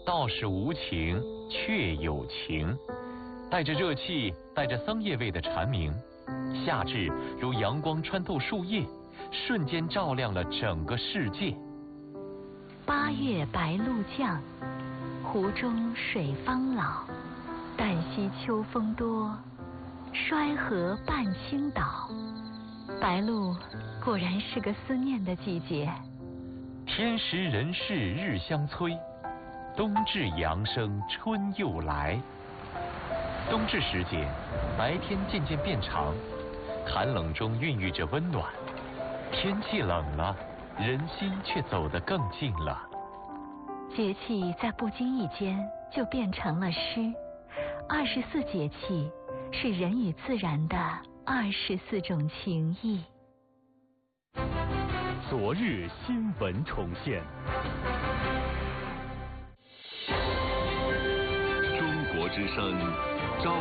道是无情却有情，带着热气，带着桑叶味的蝉鸣，夏至如阳光穿透树叶，瞬间照亮了整个世界。 八月白露降，湖中水方老。旦夕秋风多，衰河半倾倒。白露果然是个思念的季节。 天时人事日相催，冬至阳生春又来。冬至时节，白天渐渐变长，寒冷中孕育着温暖。天气冷了，人心却走得更近了。 节气在不经意间就变成了诗。24节气是人与自然的24种情谊。 昨日新闻重现。 中国之声。